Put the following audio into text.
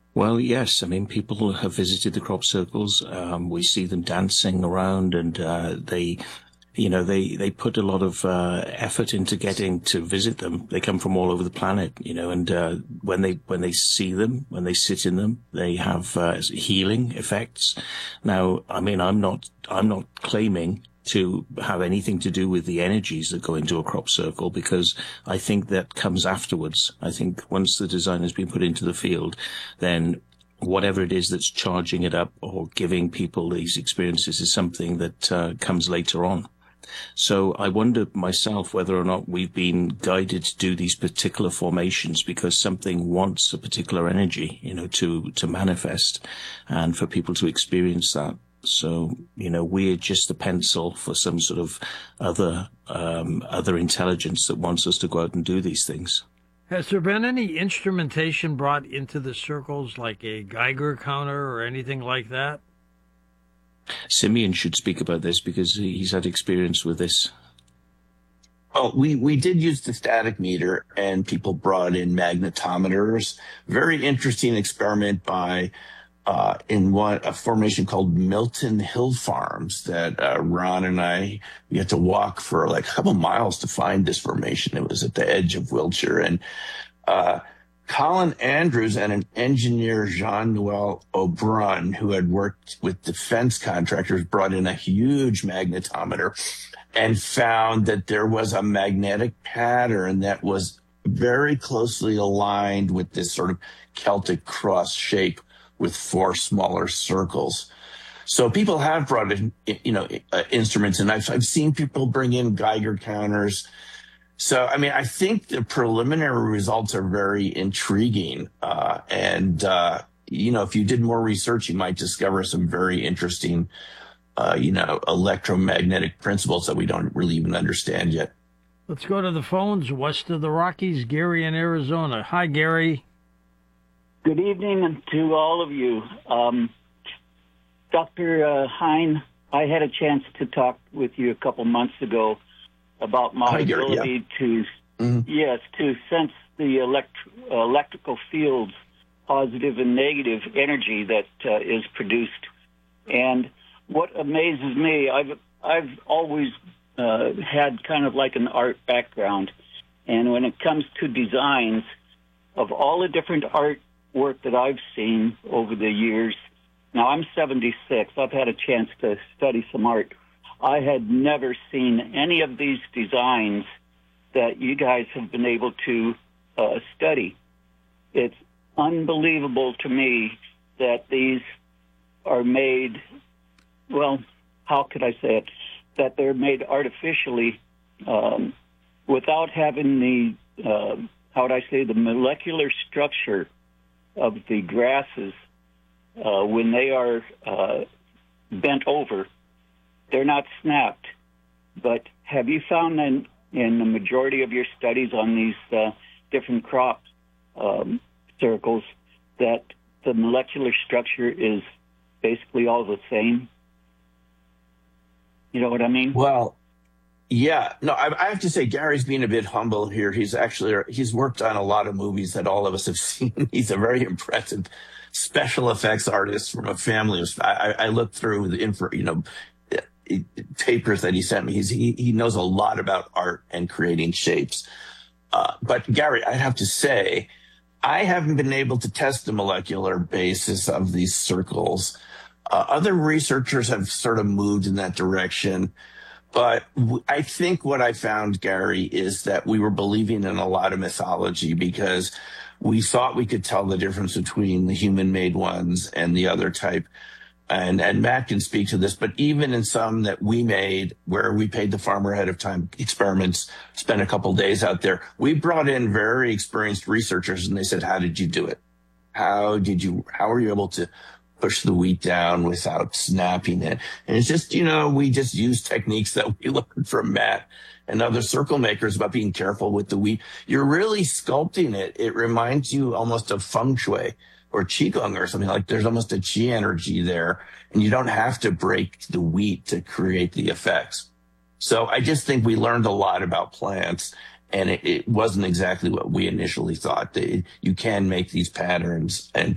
Well, yes. I mean, people have visited the crop circles. We see them dancing around, and they put a lot of effort into getting to visit them. They come from all over the planet, and when they see them, when they sit in them, they have healing effects. Now, I mean, I'm not claiming to have anything to do with the energies that go into a crop circle, because I think that comes afterwards. I think once the design has been put into the field, then whatever it is that's charging it up or giving people these experiences is something that comes later on. So I wonder myself whether or not we've been guided to do these particular formations because something wants a particular energy, to manifest and for people to experience that. So, we're just the pencil for some sort of other intelligence that wants us to go out and do these things. Has there been any instrumentation brought into the circles, like a Geiger counter or anything like that? Simeon should speak about this because he's had experience with this. Oh, we did use the static meter, and people brought in magnetometers. Very interesting experiment by a formation called Milton Hill Farms that Ron and we had to walk for like a couple miles to find this formation. It was at the edge of Wiltshire, and Colin Andrews and an engineer, Jean-Noel O'Brien, who had worked with defense contractors, brought in a huge magnetometer and found that there was a magnetic pattern that was very closely aligned with this sort of Celtic cross shape with four smaller circles. So people have brought in, instruments, and I've seen people bring in Geiger counters. So, I mean, I think the preliminary results are very intriguing. If you did more research, you might discover some very interesting, electromagnetic principles that we don't really even understand yet. Let's go to the phones west of the Rockies. Gary in Arizona. Hi, Gary. Good evening to all of you. Dr. Hein, I had a chance to talk with you a couple months ago about my ability to sense the electrical fields, positive and negative energy that is produced. And what amazes me, I've always had kind of like an art background, and when it comes to designs, of all the different art work that I've seen over the years, now I'm 76, I've had a chance to study some art. I had never seen any of these designs that you guys have been able to study. It's unbelievable to me that these are made, well, how could I say it, that they're made artificially without having the, the molecular structure of the grasses when they are bent over. They're not snapped. But have you found in the majority of your studies on these different crop circles that the molecular structure is basically all the same? You know what I mean? Well, yeah. No, I have to say Gary's being a bit humble here. He's worked on a lot of movies that all of us have seen. He's a very impressive special effects artist from a family of, I looked through the papers that he sent me. He knows a lot about art and creating shapes. But Gary, I have to say, I haven't been able to test the molecular basis of these circles. Other researchers have sort of moved in that direction. But I think what I found, Gary, is that we were believing in a lot of mythology because we thought we could tell the difference between the human-made ones and the other type. And Matt can speak to this, but even in some that we made where we paid the farmer ahead of time experiments, spent a couple of days out there, we brought in very experienced researchers and they said, how did you do it? How were you able to push the wheat down without snapping it? And it's just, we just use techniques that we learned from Matt and other circle makers about being careful with the wheat. You're really sculpting it. It reminds you almost of feng shui or qigong or something. Like there's almost a qi energy there, and you don't have to break the wheat to create the effects. So I just think we learned a lot about plants, and it wasn't exactly what we initially thought. You can make these patterns and